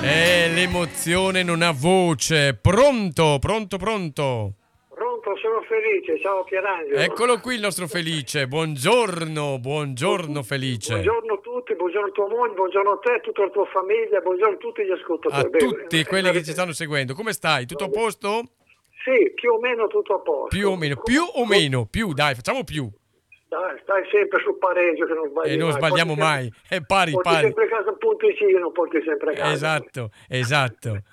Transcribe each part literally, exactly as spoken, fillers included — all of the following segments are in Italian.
Eh, l'emozione non ha voce. Pronto, pronto, pronto. Pronto, sono Felice. Ciao Pierangelo. Eccolo qui il nostro Felice. Buongiorno, buongiorno Felice. Buongiorno a tutti, buongiorno a tua moglie, buongiorno a te, a tutta la tua famiglia, buongiorno a tutti gli ascoltatori. A tutti quelli che ci stanno seguendo. Come stai? Tutto a posto? Sì, più o meno tutto a posto. Più o meno, più o meno, più, dai, facciamo più. Dai, stai sempre sul pareggio che non sbagli E non mai. sbagliamo Porti mai, è pari, porti pari. sempre a casa un punticino, porti sempre a casa. Esatto, esatto.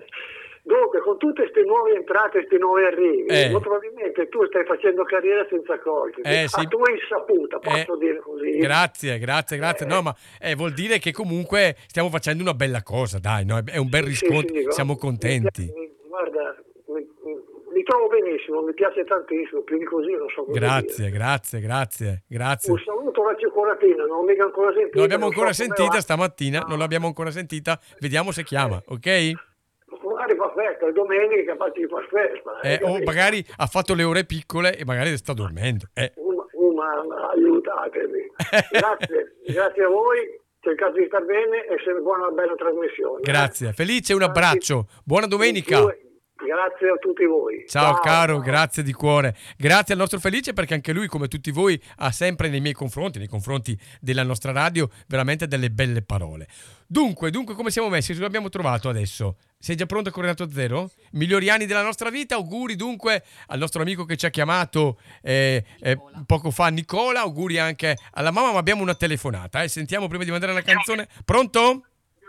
Dunque, con tutte queste nuove entrate, questi nuovi arrivi, Eh. molto probabilmente tu stai facendo carriera senza accorgerti. Eh, sì. A tua insaputa, posso Eh, dire così. Grazie, grazie, grazie. No, ma eh, vuol dire che comunque stiamo facendo una bella cosa, dai, no? È un bel Sì, riscontro, sì, siamo mi contenti. piace- Guarda, mi, mi trovo benissimo, mi piace tantissimo, più di così non so come Grazie, dire. grazie, grazie, grazie. Un saluto alla cioccolattina, non l'ho mica ancora sentita. Non l'abbiamo non so ancora come sentita va. stamattina, No. non l'abbiamo ancora sentita, vediamo se chiama, ok? Magari fa festa, è domenica, capace di far festa. Eh, hai o capito? magari ha fatto le ore piccole e magari sta dormendo. Eh. Uma, uma, aiutatemi. Grazie, grazie a voi, cercate di star bene e se buona una bella trasmissione. Grazie, Felice, un abbraccio, buona domenica. Grazie a tutti voi. Ciao caro, grazie di cuore. Grazie al nostro Felice perché anche lui, come tutti voi, ha sempre nei miei confronti, nei confronti della nostra radio, veramente delle belle parole. Dunque, dunque, come siamo messi? Lo abbiamo trovato adesso. Sei già pronto a Correnato Zero? Migliori anni della nostra vita. Auguri dunque al nostro amico che ci ha chiamato eh, eh, poco fa, Nicola. Auguri anche alla mamma, ma abbiamo una telefonata. Eh. Sentiamo prima di mandare la canzone. Pronto?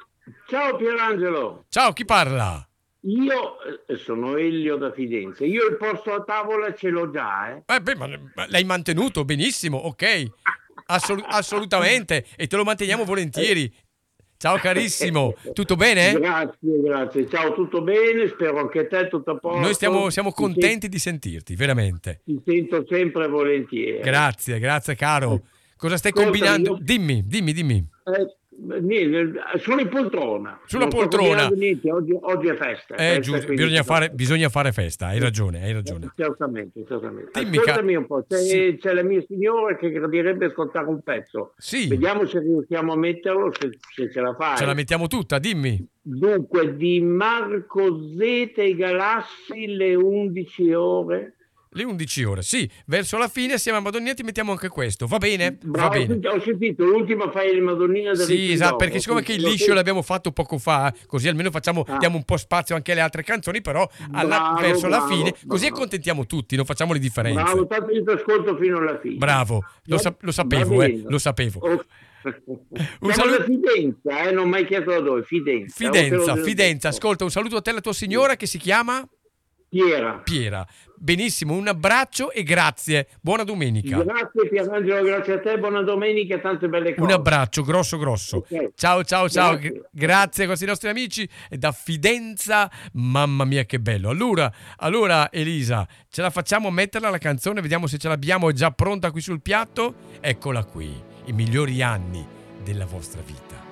Ciao Pierangelo. Ciao, chi parla? Io eh, sono Elio da Fidenza. Io il posto a tavola ce l'ho già, eh. Eh, beh, ma, ma l'hai mantenuto benissimo, ok. Assolu- assolutamente. E te lo manteniamo volentieri. Ciao carissimo, tutto bene? Grazie, grazie. Ciao, tutto bene? Spero anche te tutto a posto. Noi stiamo, siamo Ti contenti di sentirti, veramente. Ti sento sempre volentieri. Grazie, grazie caro. Cosa stai Ascoltami, combinando? io- Dimmi, dimmi, dimmi. Eh, niente, sono in poltrona. Sulla Non sto poltrona. combinando niente, Oggi, oggi è festa. Eh, festa, giusto, quindi- bisogna fare, bisogna fare festa, hai ragione, hai ragione. Certamente, certamente. Dimmi, Ascoltami ca- un po', c'è, Sì. c'è la mia signora che gradirebbe ascoltare un pezzo. Sì. Vediamo se riusciamo a metterlo, se, se ce la fai. Ce la mettiamo tutta, dimmi. Dunque, di Marco Zeta e Galassi, le undici ore. Le undici ore, sì, verso la fine assieme a Madonnina ti mettiamo anche questo, va bene? Va Bravo, bene. ho sentito l'ultima fai il Madonnina del Sì, esatto, perché siccome che il liscio l'abbiamo fatto poco fa, così almeno facciamo, Ah. diamo un po' spazio anche alle altre canzoni, però alla- Bravo, verso la bravo, fine, così bravo. accontentiamo tutti, non facciamo le differenze. Bravo, tanto io ti ascolto fino alla fine. Bravo, lo, sa- lo Va sapevo, eh, bene. lo sapevo. Oh. Un Siamo saluto- da Fidenza, eh, non ho mai chiesto da dove, Fidenza. Fidenza, Ho te lo Fidenza, detto. ascolta, un saluto a te e alla tua signora che si chiama Piera. Piera. Benissimo, un abbraccio e grazie. Buona domenica. Grazie Pierangelo, grazie a te, buona domenica e tante belle cose. Un abbraccio grosso grosso. Ok. Ciao ciao ciao. Grazie. G- Grazie a questi nostri amici e da Fidenza. Mamma mia che bello. Allora, allora Elisa, ce la facciamo a metterla la canzone, vediamo se ce l'abbiamo è già pronta qui sul piatto. Eccola qui, i migliori anni della vostra vita.